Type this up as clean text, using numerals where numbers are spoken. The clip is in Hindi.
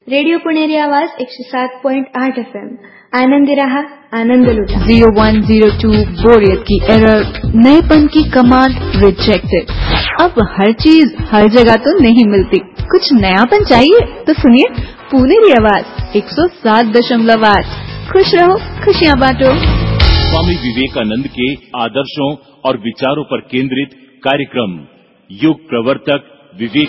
रेडिओ पुणेरी आवाज 107.8 FM। आनंदी रहा, आनंद लुटा। 0102 बोरियत की एरर, नएपन की कमांड रिजेक्टेड। अब हर चीज हर जगह तो नहीं मिलती, कुछ नयापन चाहिए तो सुनिए पुणेरी आवाज 107.8। खुश रहो, खुशियाँ बांटो। स्वामी विवेकानंद के आदर्शों और विचारों पर केंद्रित कार्यक्रम युग प्रवर्तक विवेक